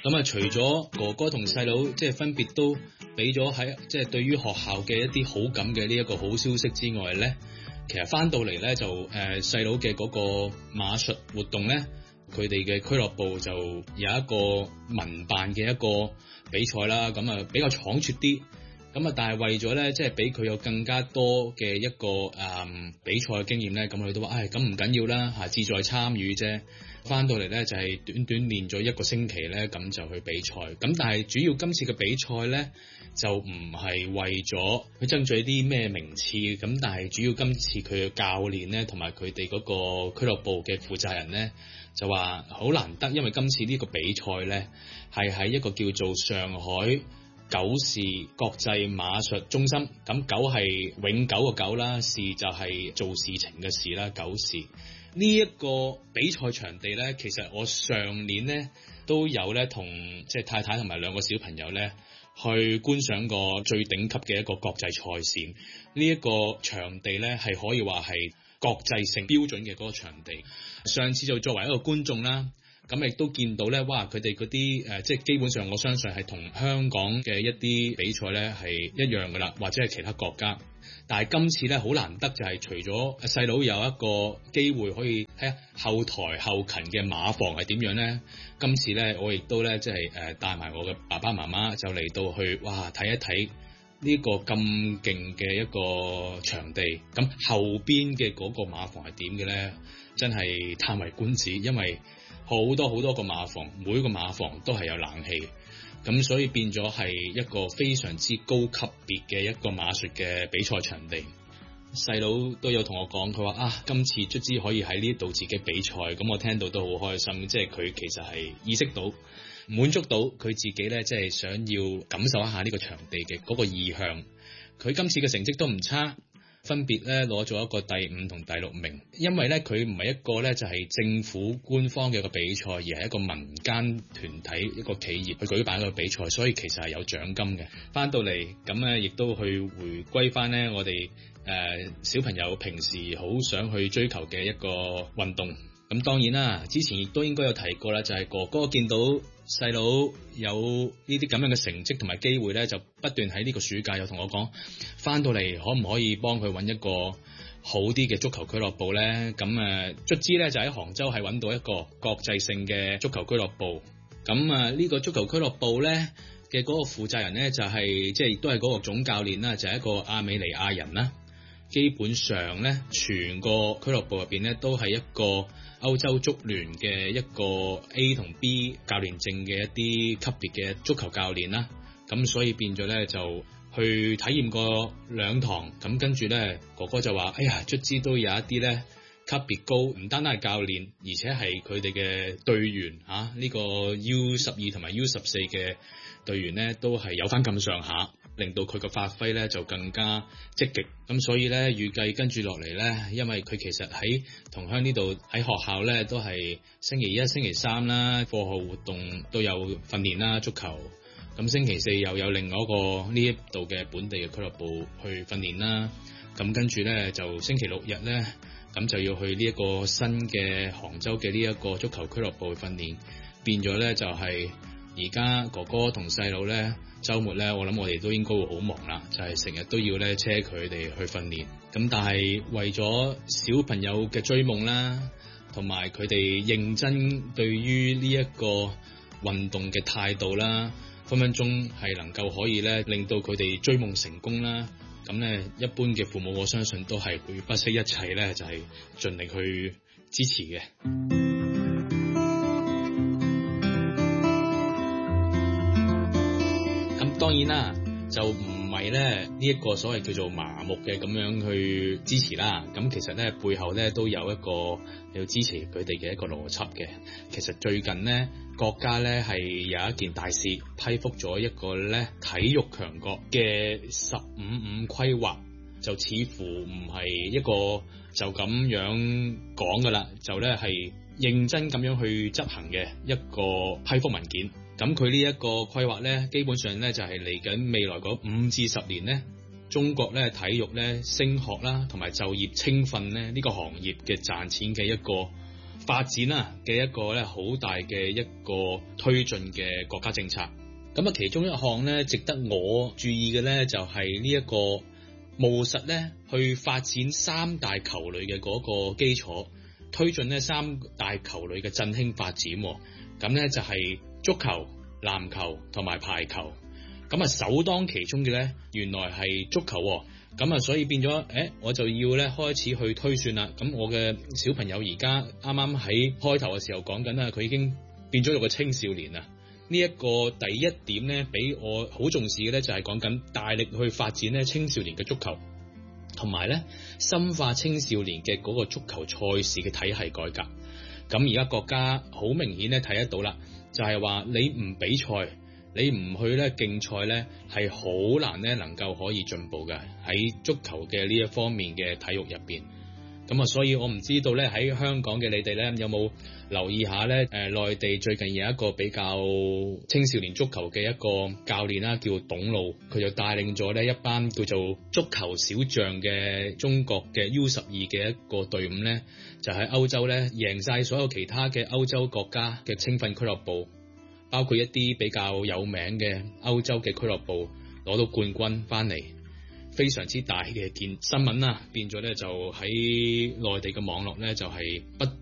咁啊，除咗哥哥同細佬即係分別都俾咗喺即係對於學校嘅一啲好感嘅呢一個好消息之外咧，其實翻到嚟咧就細佬嘅嗰個馬術活動咧，佢哋嘅俱樂部就有一個民辦嘅一個比賽啦，咁啊比較倉促啲。咁啊，但係為咗咧，即係俾佢有更加多嘅一個比賽嘅經驗咧，咁佢都話，咁唔緊要啦，志在參與啫。翻到嚟咧就係短短練咗1個星期咧，咁就去比賽。咁但係主要今次嘅比賽咧，就唔係為咗去爭取啲咩名次，咁但係主要今次佢嘅教練咧，同埋佢哋嗰個俱樂部嘅負責人咧，就話好難得，因為今次呢個比賽咧係喺一個叫做上海九事國際馬術中心，咁九係永久嘅九啦，事就係做事情嘅事啦，九事呢一個比賽場地咧，其實我上年咧都有咧同即係太太同埋2個小朋友咧去觀賞過最頂級嘅一個國際賽事。呢一個場地咧係可以話係國際性標準嘅嗰個場地。上次就作為一個觀眾啦。咁亦都見到咧，哇！佢哋嗰啲即係基本上我相信係同香港嘅一啲比賽咧係一樣噶啦，或者係其他國家。但係今次咧好難得就係除咗細佬有一個機會可以睇下後台後勤嘅馬房係點樣咧，今次咧我亦都咧即係帶埋我嘅爸爸媽媽就嚟到去，哇！睇一睇呢個咁勁嘅一個場地。咁後邊嘅嗰個馬房係點嘅咧？真係嘆為觀止，因為好多個馬房，每個馬房都係有冷氣，咁所以變咗係一個非常之高級別嘅一個馬術嘅比賽場地。細佬都有同我講，佢話今次卒之可以喺呢度自己比賽，咁我聽到都好開心，即係佢其實係意識到滿足到佢自己咧，即係想要感受一下呢個場地嘅嗰個意向。佢今次嘅成績都唔差。分別咧攞咗一個第5同第6名，因為咧佢唔係一個咧就係政府官方嘅一個比賽，而係一個民間團體一個企業去舉辦一個比賽，所以其實係有獎金嘅。翻到嚟咁咧，亦都去回歸翻咧我哋小朋友平時好想去追求嘅一個運動。咁當然啦，之前亦都應該有提過啦，就係哥哥見到細佬有呢啲咁樣嘅成績同埋機會咧，就不斷喺呢個暑假有同我講，翻到嚟可唔可以幫佢揾一個好啲嘅足球俱樂部咧？咁卒之咧就喺杭州係揾到一個國際性嘅足球俱樂部。咁呢個足球俱樂部咧嘅嗰個負責人咧就係即係亦都係嗰個總教練啦，就係一個亞美尼亞人啦。基本上咧，全個俱樂部入邊咧都係一個歐洲足聯嘅一個 A 同 B 教練證嘅一啲級別嘅足球教練啦。咁所以變咗咧就去體驗過2堂，咁跟住咧哥哥就話：卒之都有一啲咧級別高，唔單單係教練，而且係佢哋嘅隊員呢個 U12 同埋 U14 嘅隊員咧都係有翻咁上下。令到佢個發揮咧就更加積極，咁所以咧預計跟住落嚟咧，因為佢其實喺同鄉呢度喺學校咧都係星期1、星期3啦，課後活動都有訓練啦，足球。咁星期4又有另外一個呢一度嘅本地嘅俱樂部去訓練啦。咁跟住咧就星期6日咧，咁就要去呢一個新嘅杭州嘅呢一個足球俱樂部去訓練，變咗咧就係而家哥哥同細佬咧。週末咧，我諗我哋都應該會好忙啦，就係成日都要咧車佢哋去訓練。咁但係為咗小朋友嘅追夢啦，同埋佢哋認真對於呢一個運動嘅態度啦，分分鐘係能夠可以咧令到佢哋追夢成功啦。咁咧一般嘅父母，我相信都係會不惜一切咧，就係盡力去支持嘅。當然啦，就唔係咧呢一個所謂叫做麻木嘅咁樣去支持啦。咁其實咧背後咧都有一個要支持佢哋嘅一個邏輯嘅。其實最近呢，國家咧係有一件大事，批覆咗一個咧體育強國嘅15-5規劃，就似乎唔係一個就咁樣講噶啦，就咧係認真咁樣去執行嘅一個批覆文件。咁佢呢一個規劃咧，基本上咧就係嚟緊未來嗰5至10年咧，中國咧體育咧升學啦，同埋就業青訓咧呢個行業嘅賺錢嘅一個發展啊嘅一個咧好大嘅一個推進嘅國家政策。咁啊，其中一項咧值得我注意嘅咧就係呢一個務實咧去發展三大球類嘅嗰個基礎，推進呢三大球類嘅振興發展。咁咧就係足球、籃球同埋排球。咁啊，首當其衝嘅咧，原來係足球。咁啊，所以變咗，我就要咧開始去推算啦。咁我嘅小朋友而家啱啱喺開頭嘅時候講緊啦，佢已經變咗做個青少年啦。呢一個第一點咧，俾我好重視嘅咧，就係講緊大力去發展咧青少年嘅足球，同埋咧深化青少年嘅嗰個足球賽事嘅體系改革。咁而家國家好明顯咧睇得到啦，就係話你唔比賽，你唔去咧競賽咧，係好難咧能夠可以進步嘅喺足球嘅呢一方面嘅體育入邊。咁啊，所以我唔知道咧喺香港嘅你哋咧有冇留意下咧？內地最近有一個比較青少年足球嘅一個教練啦，叫董路，佢就帶領咗呢一班叫做足球小將嘅中國嘅 U12嘅一個隊伍咧，就喺歐洲咧贏晒所有其他嘅歐洲國家嘅青訓俱樂部，包括一啲比較有名嘅歐洲嘅俱樂部攞到冠軍翻嚟。非常之大嘅件新聞啦，變咗咧就喺內地嘅網絡咧就係不